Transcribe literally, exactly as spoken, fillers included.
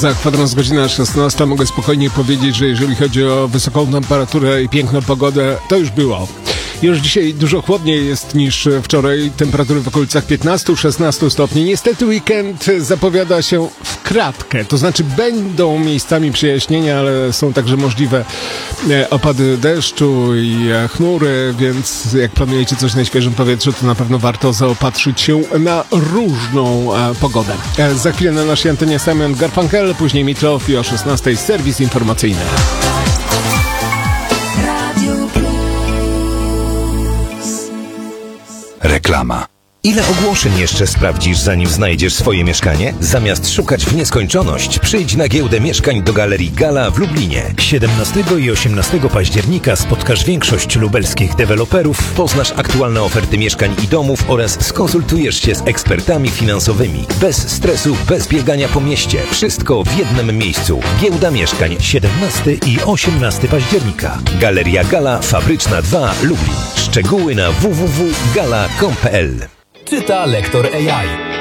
Za kwadrans godzina szesnasta mogę spokojnie powiedzieć, że jeżeli chodzi o wysoką temperaturę i piękną pogodę, to już było. Już dzisiaj dużo chłodniej jest niż wczoraj. Temperatury w okolicach piętnaście szesnaście stopni. Niestety weekend zapowiada się w kratkę. To znaczy będą miejscami przejaśnienia, ale są także możliwe opady deszczu i chmury, więc jak planujecie coś na świeżym powietrzu, to na pewno warto zaopatrzyć się na różną pogodę. Za chwilę na naszej antenie Simon Garfunkel, później Meatloaf i o szesnastej serwis informacyjny. Reklama. Ile ogłoszeń jeszcze sprawdzisz, zanim znajdziesz swoje mieszkanie? Zamiast szukać w nieskończoność, przyjdź na giełdę mieszkań do Galerii Gala w Lublinie. siedemnastego i osiemnastego października spotkasz większość lubelskich deweloperów, Poznasz aktualne oferty mieszkań i domów oraz skonsultujesz się z ekspertami finansowymi. Bez stresu, bez biegania po mieście. Wszystko w jednym miejscu. Giełda mieszkań. siedemnastego i osiemnastego października. Galeria Gala, Fabryczna dwa, Lublin. Szczegóły na w w w kropka gala kropka p l. Czyta lektor A I.